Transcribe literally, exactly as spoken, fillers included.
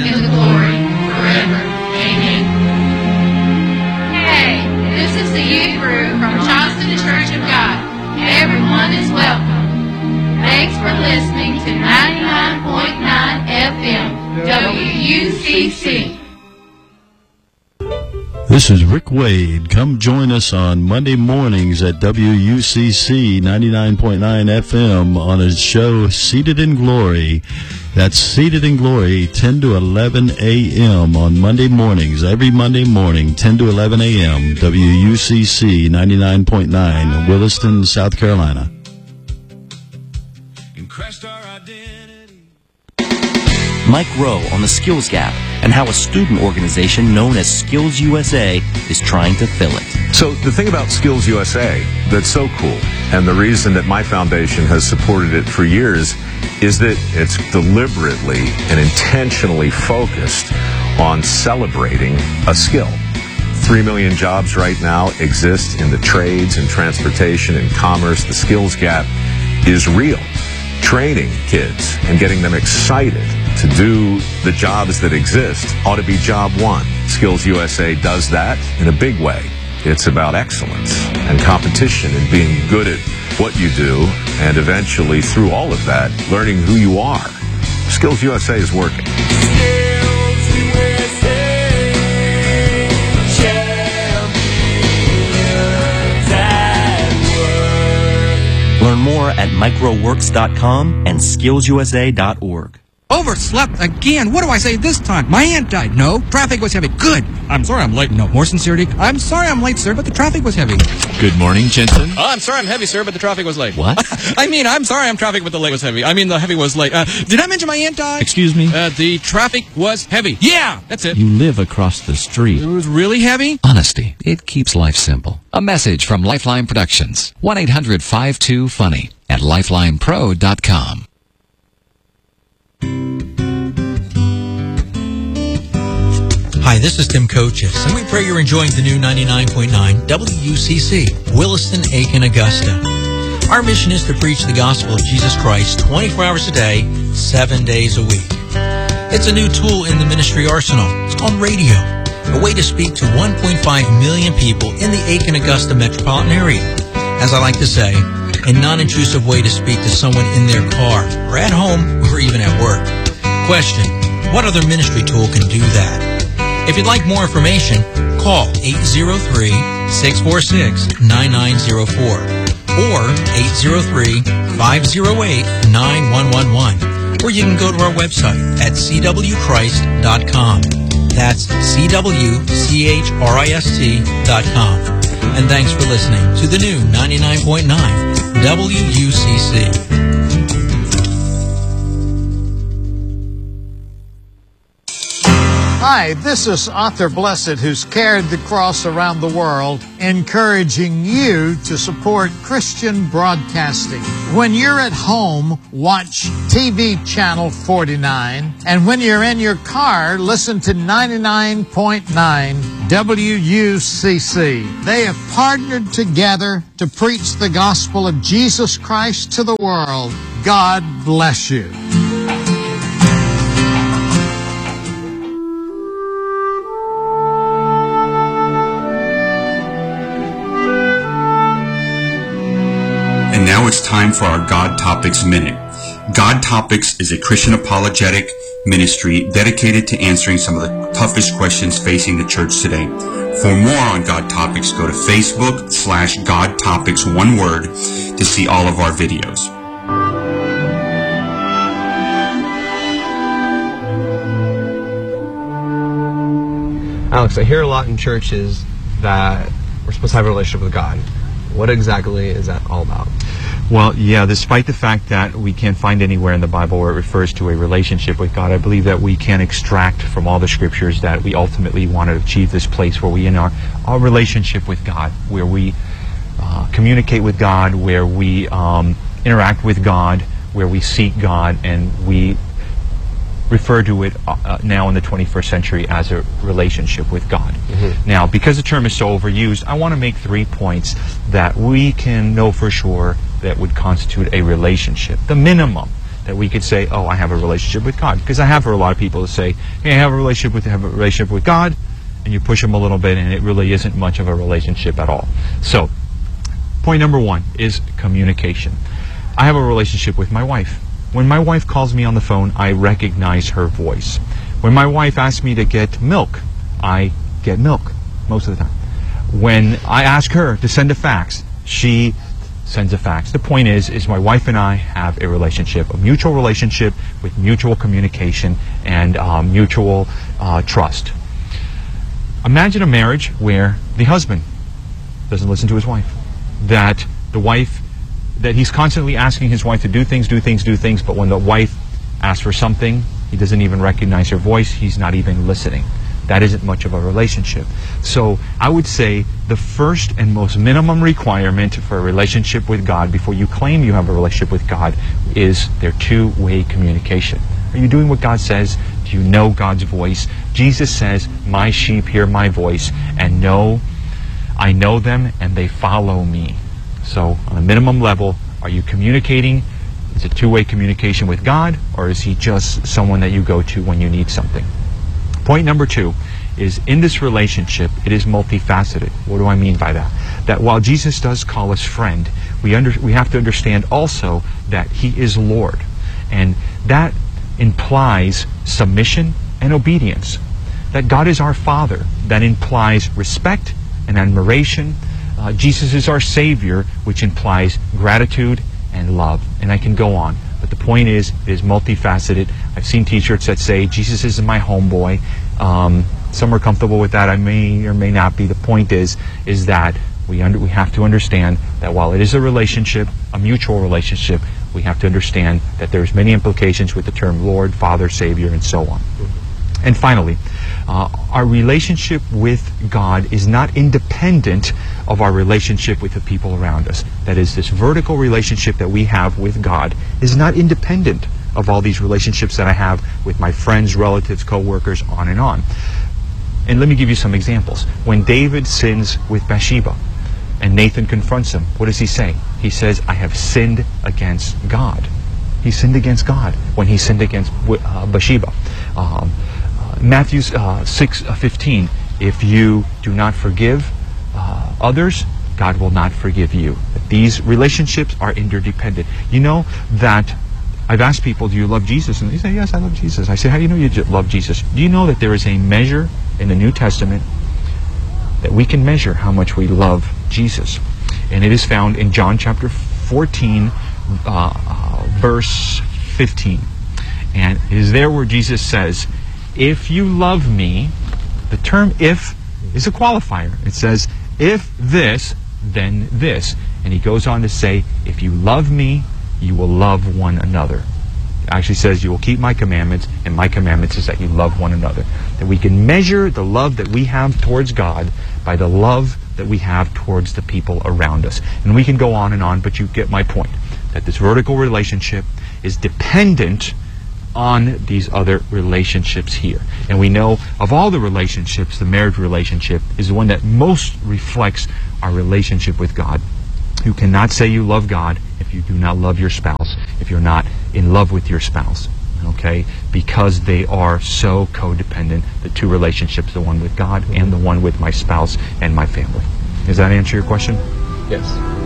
and the glory forever. Amen. Hey, this is the youth group from Charleston Church of God. Everyone is welcome. Thanks for listening to ninety-nine point nine F M, W U C C. This is Rick Wade. Come join us on Monday mornings at W U C C ninety-nine point nine F M on his show Seated in Glory. That's Seated in Glory, ten to eleven a.m. on Monday mornings. Every Monday morning, ten to eleven a.m. W U C C ninety-nine point nine, Williston, South Carolina. Mike Rowe on the Skills Gap and how a student organization known as Skills U S A is trying to fill it. So the thing about Skills U S A that's so cool, and the reason that my foundation has supported it for years, is that it's deliberately and intentionally focused on celebrating a skill. Three million jobs right now exist in the trades and transportation and commerce. The skills gap is real. Training kids and getting them excited to do the jobs that exist ought to be job one. Skills U S A does that in a big way. It's about excellence and competition and being good at what you do, and eventually, through all of that, learning who you are. Skills U S A is working. Learn more at microworks dot com and skills u s a dot org. Overslept again. What do I say this time? My aunt died. No. Traffic was heavy. Good. I'm sorry I'm late. No. More sincerity. I'm sorry I'm late, sir, but the traffic was heavy. Good morning, Jensen. Oh, I'm sorry I'm heavy, sir, but the traffic was late. What? I mean, I'm sorry I'm traffic, but the late was heavy. I mean, the heavy was late. Uh, did I mention my aunt died? Excuse me? Uh, the traffic was heavy. Yeah, that's it. You live across the street. It was really heavy? Honesty. It keeps life simple. A message from Lifeline Productions. one eight hundred five two funny at lifeline pro dot com. Hi, this is Tim Kochis, and we pray you're enjoying the new ninety-nine point nine W U C C, Williston, Aiken, Augusta. Our mission is to preach the gospel of Jesus Christ twenty-four hours a day, seven days a week. It's a new tool in the ministry arsenal. It's called radio, a way to speak to one point five million people in the Aiken, Augusta metropolitan area. As I like to say, a non-intrusive way to speak to someone in their car, or at home, or even at work. Question, what other ministry tool can do that? If you'd like more information, call eight zero three, six four six, nine nine zero four or eight zero three, five zero eight, nine one one one. Or you can go to our website at c w christ dot com. That's C W C H R I S T dot com. And thanks for listening to the new ninety-nine point nine W U C C. Hi, this is Arthur Blessed, who's carried the cross around the world, encouraging you to support Christian broadcasting. When you're at home, watch T V Channel forty-nine, and when you're in your car, listen to ninety-nine point nine W U C C. They have partnered together to preach the gospel of Jesus Christ to the world. God bless you. And now it's time for our God Topics Minute. God Topics is a Christian apologetic ministry dedicated to answering some of the toughest questions facing the church today. For more on God Topics, go to Facebook slash God Topics, one word, to see all of our videos. Alex, I hear a lot in churches that we're supposed to have a relationship with God. What exactly is that all about? Well, yeah, despite the fact that we can't find anywhere in the Bible where it refers to a relationship with God, I believe that we can extract from all the scriptures that we ultimately want to achieve this place where we, in our, our relationship with God, where we uh, communicate with God, where we um, interact with God, where we seek God, and we refer to it uh, now in the twenty-first century as a relationship with God. Mm-hmm. Now, because the term is so overused, I want to make three points that we can know for sure that would constitute a relationship. The minimum that we could say, oh, I have a relationship with God. Because I have heard a lot of people say, hey, I have a relationship with, have a relationship with God, and you push them a little bit, and it really isn't much of a relationship at all. So, point number one is communication. I have a relationship with my wife. When my wife calls me on the phone, I recognize her voice. When my wife asks me to get milk, I get milk most of the time. When I ask her to send a fax, she sends a fax. The point is, is my wife and I have a relationship, a mutual relationship with mutual communication and uh, mutual uh, trust. Imagine a marriage where the husband doesn't listen to his wife. That the wife, that he's constantly asking his wife to do things, do things, do things, but when the wife asks for something, he doesn't even recognize her voice, he's not even listening. That isn't much of a relationship. So I would say the first and most minimum requirement for a relationship with God before you claim you have a relationship with God is their two-way communication. Are you doing what God says? Do you know God's voice? Jesus says, my sheep hear my voice and know, I know them and they follow me. So on a minimum level, are you communicating? Is it two-way communication with God, or is he just someone that you go to when you need something? Point number two is, in this relationship, it is multifaceted. What do I mean by that? That while Jesus does call us friend, we under, we have to understand also that he is Lord. And that implies submission and obedience. That God is our Father. That implies respect and admiration. Uh, Jesus is our Savior, which implies gratitude and love. And I can go on. But the point is, it is multifaceted. I've seen t-shirts that say, Jesus is my homeboy. Um, some are comfortable with that. I may or may not be. The point is, is that we, under, we have to understand that while it is a relationship, a mutual relationship, we have to understand that there's many implications with the term Lord, Father, Savior, and so on. And finally, uh, our relationship with God is not independent of our relationship with the people around us. That is, this vertical relationship that we have with God is not independent of all these relationships that I have with my friends, relatives, co-workers, on and on. And let me give you some examples. When David sins with Bathsheba and Nathan confronts him, what does he say? He says, I have sinned against God. He sinned against God when he sinned against uh, Bathsheba. Um, Matthew uh, six fifteen, if you do not forgive uh, others, God will not forgive you. These relationships are interdependent. You know that I've asked people, do you love Jesus? And they say, yes, I love Jesus. I say, how do you know you love Jesus? Do you know that there is a measure in the New Testament that we can measure how much we love Jesus? And it is found in John chapter fourteen, uh, uh, verse fifteen. And it is there where Jesus says, if you love me, the term if is a qualifier. It says, if this, then this. And he goes on to say, if you love me, you will love one another. It actually says, you will keep my commandments, and my commandments is that you love one another. That we can measure the love that we have towards God by the love that we have towards the people around us. And we can go on and on, but you get my point. That this vertical relationship is dependent on these other relationships here. And we know of all the relationships, the marriage relationship is the one that most reflects our relationship with God. You cannot say you love God if you do not love your spouse, if you're not in love with your spouse, okay? Because they are so codependent, the two relationships, the one with God and the one with my spouse and my family. Does that answer your question? Yes.